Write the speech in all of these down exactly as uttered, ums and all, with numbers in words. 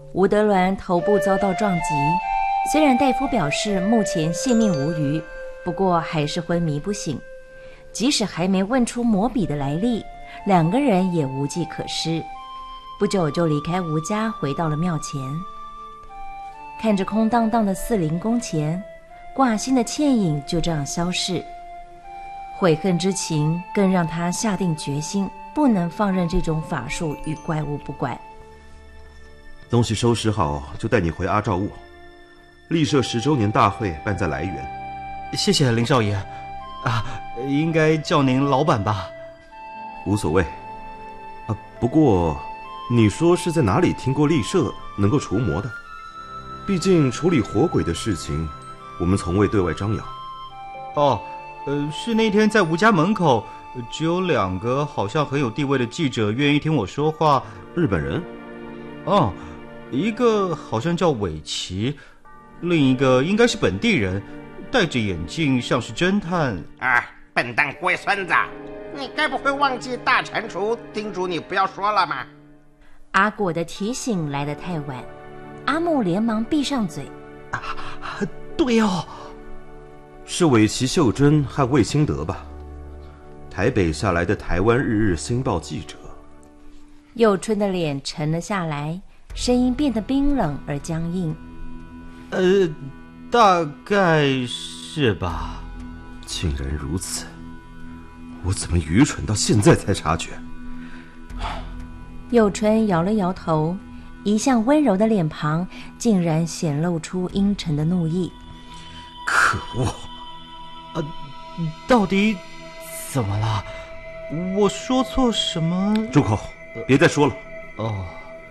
吴德銮头部遭到撞击，虽然大夫表示目前性命无虞，不过还是昏迷不醒。即使还没问出魔笔的来历，两个人也无计可施。不久就离开吴家，回到了庙前。看着空荡荡的四灵宫前，挂心的倩影就这样消逝。悔恨之情更让他下定决心，不能放任这种法术与怪物不管。 东西收拾好，就带你回阿照坞。立社十周年大会办在来源。 谢谢林少爷，啊，应该叫您老板吧？ 无所谓。啊，不过你说是在哪里听过立社能够除魔的？毕竟处理活鬼的事情，我们从未对外张扬。 哦，呃，是那天在吴家门口，只有两个好像很有地位的记者愿意听我说话。 日本人？ 哦，一个好像叫尾崎，另一个应该是本地人，戴着眼镜，像是侦探。 啊，笨蛋龟孙子，你该不会忘记大蟾蜍叮嘱你不要说了吗？ 阿果的提醒来得太晚，阿木连忙闭上嘴。 啊，对哦， 是尾崎秀珍和魏清德吧？台北下来的台湾日日新报记者。 佑春的脸沉了下来，声音变得冰冷而僵硬。 呃，大概是吧。 竟然如此，我怎么愚蠢到现在才察觉？ 佑春摇了摇头，一向温柔的脸庞竟然显露出阴沉的怒意。 可恶！ 呃，到底怎么了？我说错什么？ 住口！别再说了。 哦，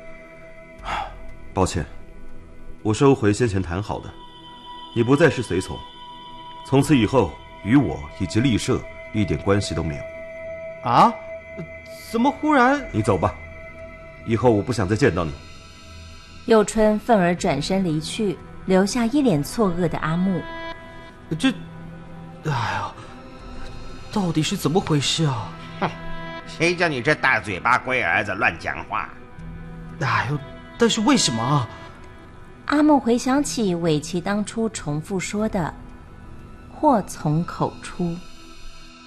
抱歉，我收回先前谈好的，你不再是随从，从此以后与我以及立社一点关系都没有。 啊？怎么忽然？ 你走吧，以后我不想再见到你。 佑春愤而转身离去，留下一脸错愕的阿木。 这，哎呀，到底是怎么回事啊？ 哼，谁叫你这大嘴巴龟儿子乱讲话？ 哎呦，但是为什么啊？ 阿木回想起尾崎当初重复说的“祸从口出”。